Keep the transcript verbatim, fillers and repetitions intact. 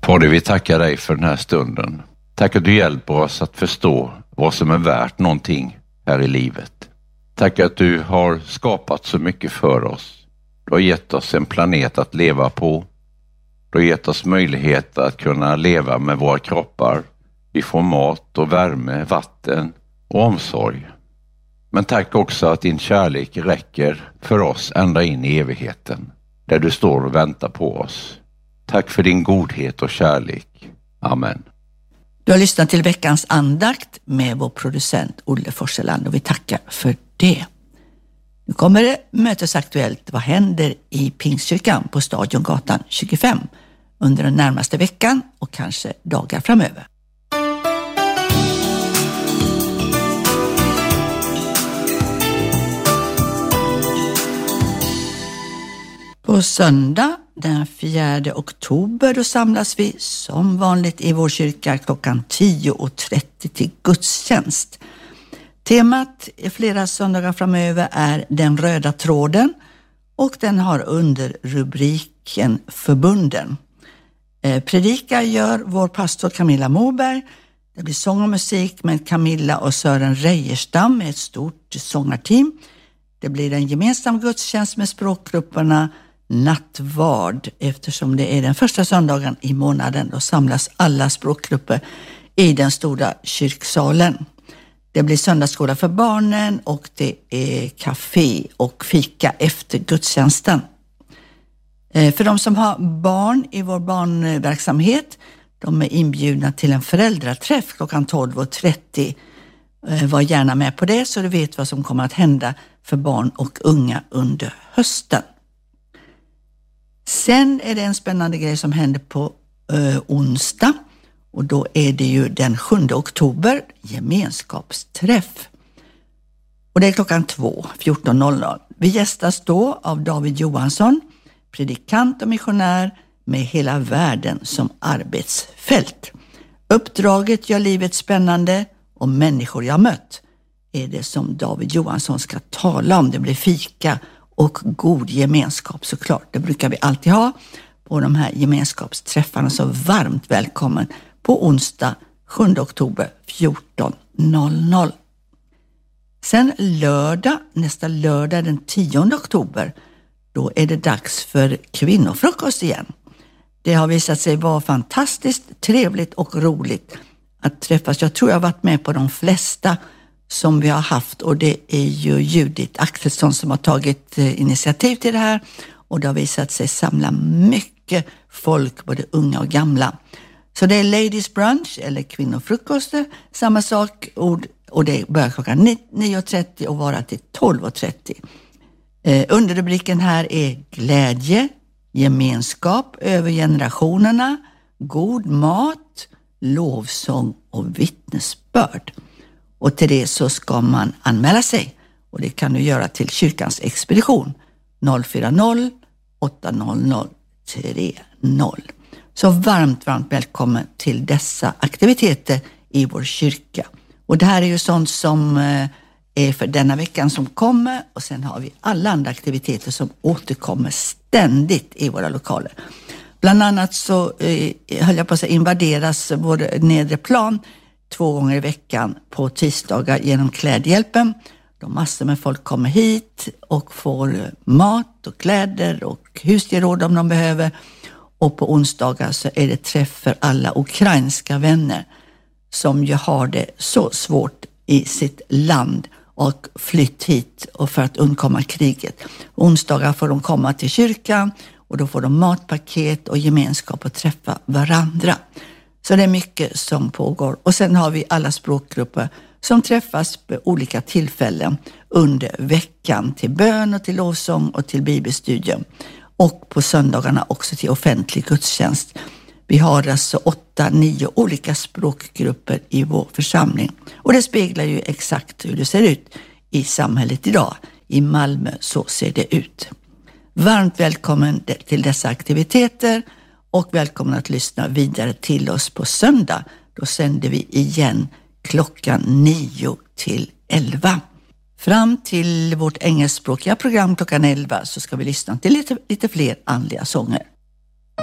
Fader, vi tackar dig för den här stunden. Tack att du hjälper oss att förstå vad som är värt någonting här i livet. Tack att du har skapat så mycket för oss. Du har gett oss en planet att leva på. Du har gett oss möjlighet att kunna leva med våra kroppar. Vi får mat och värme, vatten och omsorg. Men tack också att din kärlek räcker för oss ända in i evigheten, där du står och väntar på oss. Tack för din godhet och kärlek. Amen. Du har lyssnat till veckans andakt med vår producent Olle Forseland och vi tackar för det. Nu kommer det mötesaktuellt. Vad händer i Pingstkyrkan på Stadiongatan tjugofem under den närmaste veckan och kanske dagar framöver? På söndag den fjärde oktober då samlas vi som vanligt i vår kyrka klockan tio och trettio till gudstjänst. Temat i flera söndagar framöver är den röda tråden och den har under rubriken förbunden. Eh, predika gör vår pastor Camilla Moberg. Det blir sång och musik med Camilla och Sören Rejerstam med ett stort sångarteam. Det blir en gemensam gudstjänst med språkgrupperna nattvard, eftersom det är den första söndagen i månaden. Då samlas alla språkgrupper i den stora kyrksalen. Det blir söndagsskola för barnen och det är kafé och fika efter gudstjänsten. För de som har barn i vår barnverksamhet, de är inbjudna till en föräldraträff klockan tolv och trettio. Var gärna med på det så du vet vad som kommer att hända för barn och unga under hösten. Sen är det en spännande grej som händer på ö, onsdag och då är det ju den sjunde oktober gemenskapsträff. Och det är klockan två, fjorton noll noll. Vi gästas då av David Johansson, predikant och missionär med hela världen som arbetsfält. Uppdraget gör livet spännande och människor jag mött är det som David Johansson ska tala om. Det blir fika och god gemenskap såklart. Det brukar vi alltid ha på de här gemenskapsträffarna. Så varmt välkommen på onsdag sjunde oktober fjorton noll noll. Sen lördag, nästa lördag den tionde oktober, då är det dags för kvinnofrukost igen. Det har visat sig vara fantastiskt trevligt och roligt att träffas. Jag tror jag har varit med på de flesta som vi har haft och det är ju Judith Axelsson som har tagit initiativ till det här och det har visat sig samla mycket folk, både unga och gamla. Så det är ladies brunch eller kvinnofrukost, samma sak, och det börjar klockan nio och trettio och vara till tolv och trettio. Eh, underrubriken här är glädje, gemenskap över generationerna, god mat, lovsång och vittnesbörd. Och till det så ska man anmäla sig och det kan du göra till kyrkans expedition noll fyra noll åtta noll noll tre noll. Så varmt, varmt välkommen till dessa aktiviteter i vår kyrka. Och det här är ju sånt som är för denna veckan som kommer och sen har vi alla andra aktiviteter som återkommer ständigt i våra lokaler. Bland annat så eh, höll jag på att säga invaderas vår nedre plan två gånger i veckan på tisdagar genom Klädhjälpen. Då massor med folk kommer hit och får mat och kläder och husgeråd om de behöver. Och på onsdagar så är det träff för alla ukrainska vänner som ju har det så svårt i sitt land och flytt hit och för att undkomma kriget. Onsdagar får de komma till kyrkan och då får de matpaket och gemenskap och träffa varandra. Så det är mycket som pågår. Och sen har vi alla språkgrupper som träffas på olika tillfällen under veckan till bön och till lovsång och till bibelstudium. Och på söndagarna också till offentlig gudstjänst. Vi har alltså åtta, nio olika språkgrupper i vår församling. Och det speglar ju exakt hur det ser ut i samhället idag. I Malmö så ser det ut. Varmt välkommen till dessa aktiviteter och välkommen att lyssna vidare till oss på söndag. Då sänder vi igen klockan nio till elva. Fram till vårt engelskspråkiga program klockan elva så ska vi lyssna till lite, lite fler andliga sånger.